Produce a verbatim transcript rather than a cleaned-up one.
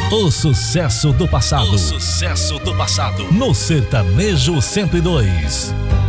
O sucesso do passado. O sucesso do passado. No Sertanejo cento e dois.